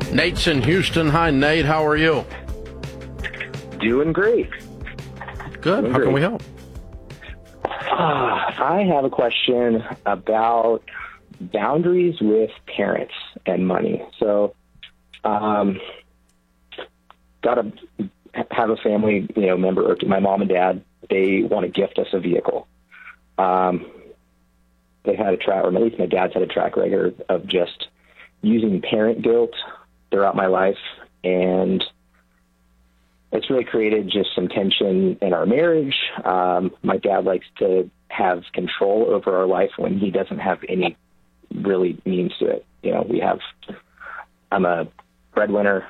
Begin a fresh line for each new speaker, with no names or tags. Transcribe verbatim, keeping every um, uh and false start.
Nate's in Houston. Hi, Nate. How are you?
Doing great.
Good.
Doing
How
great.
can we help?
Uh, I have a question about boundaries with parents and money. So, um, got to have a family, you know, member, or my mom and dad, they want to gift us a vehicle. Um, they had a track, or at least my dad's had a track record of just using parent guilt throughout my life. And it's really created just some tension in our marriage. Um, my dad likes to have control over our life when he doesn't have any really means to it. You know, we have, I'm a breadwinner.